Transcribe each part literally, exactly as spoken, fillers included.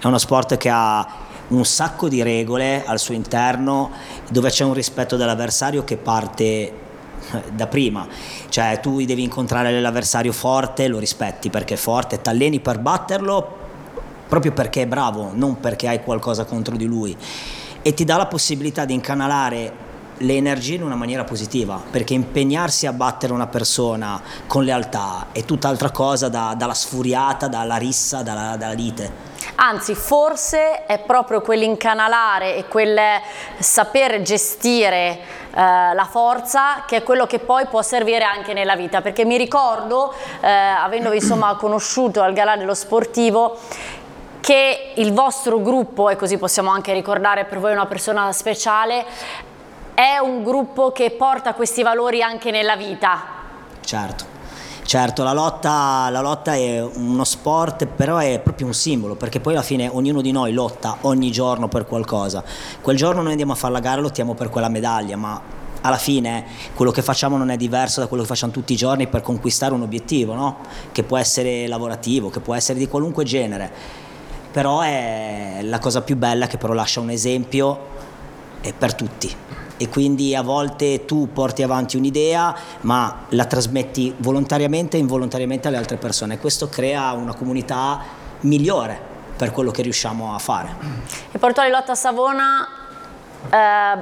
è uno sport che ha un sacco di regole al suo interno, dove c'è un rispetto dell'avversario che parte da prima, cioè tu devi incontrare l'avversario forte, lo rispetti perché è forte, t'alleni per batterlo proprio perché è bravo, non perché hai qualcosa contro di lui, e ti dà la possibilità di incanalare le energie in una maniera positiva, perché impegnarsi a battere una persona con lealtà è tutt'altra cosa da, dalla sfuriata, dalla rissa, dalla, dalla lite. Anzi, forse è proprio quell'incanalare e quel saper gestire eh, la forza che è quello che poi può servire anche nella vita, perché mi ricordo, eh, avendovi insomma conosciuto al Galà dello Sportivo, che il vostro gruppo, e così possiamo anche ricordare per voi una persona speciale, è un gruppo che porta questi valori anche nella vita. Certo. Certo, la lotta, la lotta è uno sport, però è proprio un simbolo, perché poi alla fine ognuno di noi lotta ogni giorno per qualcosa. Quel giorno noi andiamo a fare la gara e lottiamo per quella medaglia, ma alla fine quello che facciamo non è diverso da quello che facciamo tutti i giorni per conquistare un obiettivo, no? Che può essere lavorativo, che può essere di qualunque genere, però è la cosa più bella, che però lascia un esempio per tutti. E quindi a volte tu porti avanti un'idea ma la trasmetti volontariamente e involontariamente alle altre persone, e questo crea una comunità migliore per quello che riusciamo a fare. Il Portuale Lotta Savona, eh,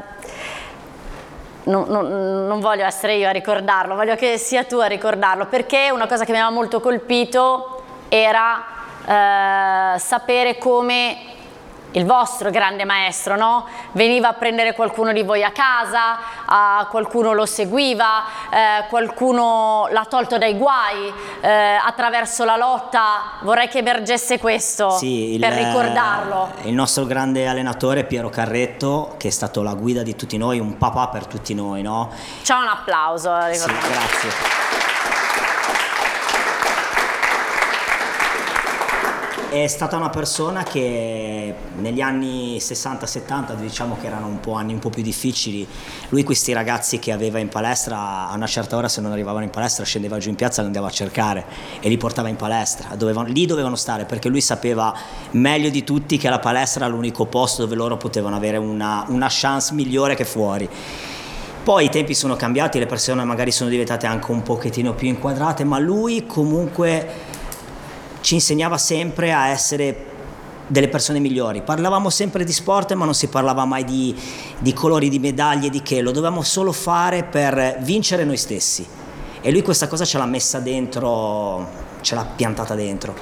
non, non, non voglio essere io a ricordarlo, voglio che sia tu a ricordarlo, perché una cosa che mi aveva molto colpito era eh, sapere come il vostro grande maestro, no? Veniva a prendere qualcuno di voi a casa, a qualcuno lo seguiva, eh, qualcuno l'ha tolto dai guai eh, attraverso la lotta. Vorrei che emergesse questo, sì, il, per ricordarlo. Il nostro grande allenatore Piero Carretto, che è stato la guida di tutti noi, un papà per tutti noi, no? C'è un applauso. Sì, grazie. È stata una persona che negli anni sessanta settanta, diciamo che erano un po' anni un po' più difficili, lui questi ragazzi che aveva in palestra, a una certa ora se non arrivavano in palestra scendeva giù in piazza e li andava a cercare e li portava in palestra, dovevano, lì dovevano stare, perché lui sapeva meglio di tutti che la palestra era l'unico posto dove loro potevano avere una, una chance migliore che fuori. Poi i tempi sono cambiati, le persone magari sono diventate anche un pochettino più inquadrate, ma lui comunque ci insegnava sempre a essere delle persone migliori. Parlavamo sempre di sport, ma non si parlava mai di, di colori, di medaglie, di che, lo dovevamo solo fare per vincere noi stessi. E lui questa cosa ce l'ha messa dentro, ce l'ha piantata dentro.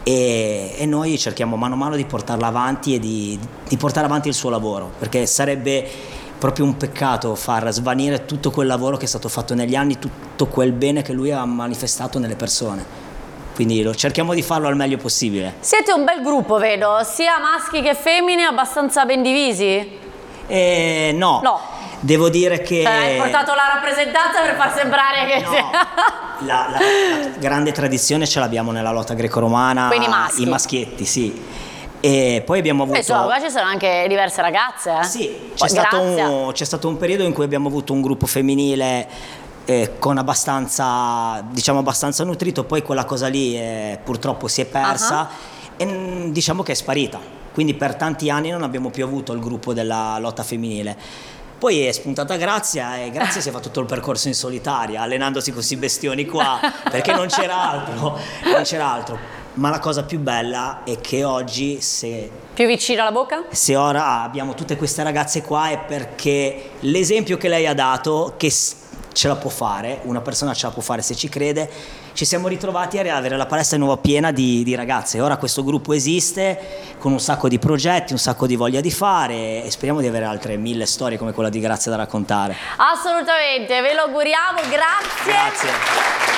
E, e noi cerchiamo mano a mano di portarla avanti e di, di portare avanti il suo lavoro, perché sarebbe proprio un peccato far svanire tutto quel lavoro che è stato fatto negli anni, tutto quel bene che lui ha manifestato nelle persone. Quindi lo cerchiamo di farlo al meglio possibile. Siete un bel gruppo, vedo, sia maschi che femmine, abbastanza ben divisi? Eh, no. No. Devo dire che... Cioè, hai portato la rappresentanza per far sembrare che... No. La, la, la grande tradizione ce l'abbiamo nella lotta greco-romana. Quindi maschi. I maschietti, sì. E poi abbiamo avuto... Insomma, qua ci sono anche diverse ragazze, eh? Sì, c'è stato, un, c'è stato un periodo in cui abbiamo avuto un gruppo femminile Eh, con abbastanza, diciamo abbastanza nutrito, poi quella cosa lì eh, purtroppo si è persa uh-huh. e diciamo che è sparita, quindi per tanti anni non abbiamo più avuto il gruppo della lotta femminile. Poi è spuntata Grazia e Grazia si è fatto tutto il percorso in solitaria, allenandosi con questi bestioni qua, perché non c'era altro, non c'era altro. Ma la cosa più bella è che oggi, se più vicino alla bocca? Se ora abbiamo tutte queste ragazze qua, è perché l'esempio che lei ha dato, che ce la può fare, una persona ce la può fare se ci crede, ci siamo ritrovati a avere la palestra di nuovo piena di, di ragazze. Ora questo gruppo esiste con un sacco di progetti, un sacco di voglia di fare, e speriamo di avere altre mille storie come quella di Grazia da raccontare. Assolutamente, ve lo auguriamo, grazie. Grazie.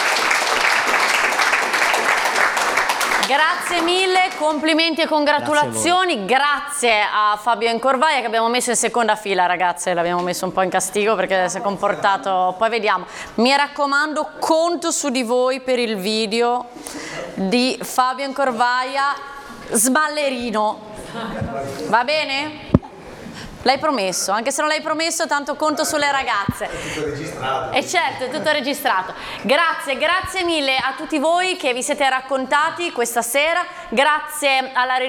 Grazie mille, complimenti e congratulazioni, grazie, grazie a Fabio Incorvaia che abbiamo messo in seconda fila, ragazze, l'abbiamo messo un po' in castigo perché si è comportato, poi vediamo. Mi raccomando, conto su di voi per il video di Fabio Incorvaia sballerino, va bene? L'hai promesso, anche se non l'hai promesso, tanto conto sulle ragazze. È tutto registrato. E certo, è tutto registrato. Grazie, grazie mille a tutti voi che vi siete raccontati questa sera, grazie alla